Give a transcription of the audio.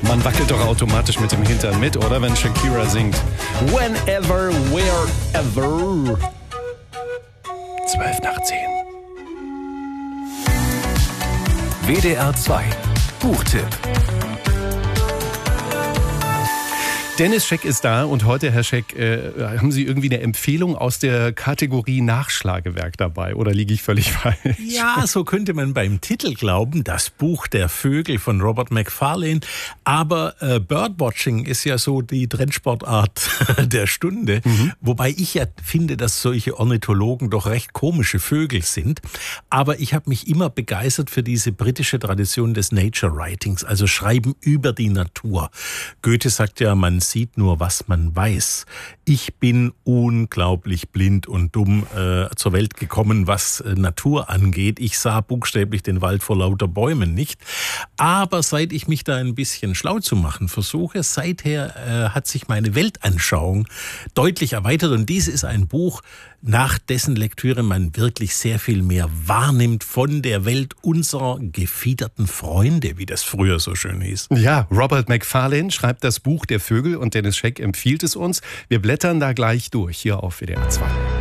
Man wackelt doch automatisch mit dem Hintern mit, oder? Wenn Shakira singt. Whenever, wherever. 12 nach 10. WDR 2 Buchtipp. Dennis Scheck ist da und heute, Herr Scheck, haben Sie irgendwie eine Empfehlung aus der Kategorie Nachschlagewerk dabei oder liege ich völlig falsch? Ja, so könnte man beim Titel glauben, das Buch der Vögel von Robert Macfarlane. Aber Birdwatching ist ja so die Trendsportart der Stunde. Wobei ich ja finde, dass solche Ornithologen doch recht komische Vögel sind. Aber ich habe mich immer begeistert für diese britische Tradition des Nature Writings, also Schreiben über die Natur. Goethe sagt ja, man sieht nur, was man weiß. Ich bin unglaublich blind und dumm zur Welt gekommen, was Natur angeht. Ich sah buchstäblich den Wald vor lauter Bäumen nicht. Aber seit ich mich da ein bisschen schlau zu machen versuche, seither hat sich meine Weltanschauung deutlich erweitert. Und dies ist ein Buch, nach dessen Lektüre man wirklich sehr viel mehr wahrnimmt von der Welt unserer gefiederten Freunde, wie das früher so schön hieß. Ja, Robert Macfarlane schreibt das Buch der Vögel und Dennis Scheck empfiehlt es uns. Wir blättern da gleich durch, hier auf WDR 2.